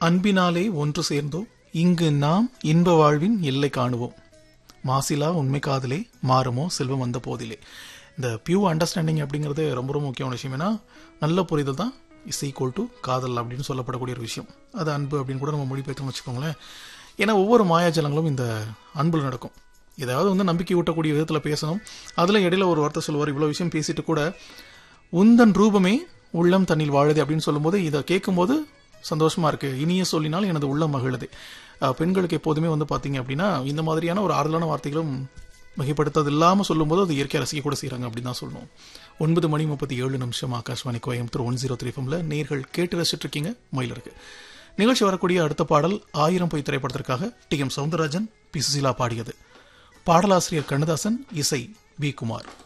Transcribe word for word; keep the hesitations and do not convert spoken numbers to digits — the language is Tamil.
அன்பினாலே ஒன்று சேர்ந்தோம், இங்கு நாம் இன்ப வாழ்வின் எல்லை காணுவோம், மாசிலா உண்மை காதலே மாறுமோ செல்வம் வந்த போதிலே. இந்த பியூ அண்டர்ஸ்டாண்டிங் அப்படிங்கிறது ரொம்ப ரொம்ப முக்கியமான விஷயம். ஏன்னா நல்ல புரிதல் தான் இஸ் ஈக்குவல் டு காதல் அப்படின்னு சொல்லப்படக்கூடிய ஒரு விஷயம். அது அன்பு அப்படின்னு கூட நம்ம மொழிபெயர்த்தோம்னு வச்சுக்கோங்களேன். ஏன்னா ஒவ்வொரு மாயாஜலங்களும் இந்த அன்பில் நடக்கும். ஏதாவது வந்து நம்பிக்கை ஊட்டக்கூடிய விதத்தில் பேசணும். அதில் இடையில ஒரு வார்த்தை சொல்லுவார், இவ்வளோ விஷயம் பேசிட்டு கூட உந்தன் ரூபமே உள்ளம் தண்ணில் வாழுது அப்படின்னு சொல்லும்போது இதை கேட்கும்போது சந்தோஷமா இருக்கு. இனிய சொல்லினால் எனது உள்ளம் மகிழுது. பெண்களுக்கு எப்போதுமே வந்து பார்த்தீங்க அப்படின்னா இந்த மாதிரியான ஒரு ஆறுதலான வார்த்தைகளும் மிகைப்படுத்தது இல்லாமல் சொல்லும்போது அது இயற்கை ரசிக்க கூட செய்கிறாங்க அப்படின்னு தான் சொல்லணும். ஒன்பது மணி முப்பத்தி ஏழு நிமிஷம் Akashvani Coimbatore one zero three ஃபம்ல நேர்கள் கேட்டு ரசிச்சுட்டு இருக்கீங்க மயிலிருக்கு. நிகழ்ச்சி வரக்கூடிய அடுத்த பாடல் ஆயிரம் பொய் திரைப்படத்திற்காக D M Soundararajan, B Susheela பாடியது. பாடலாசிரியர் கண்ணதாசன், இசை பி குமார்.